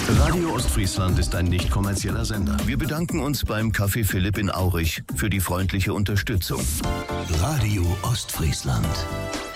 Radio Ostfriesland ist ein nicht kommerzieller Sender. Wir bedanken uns beim Café Philipp in Aurich für die freundliche Unterstützung. Radio Ostfriesland.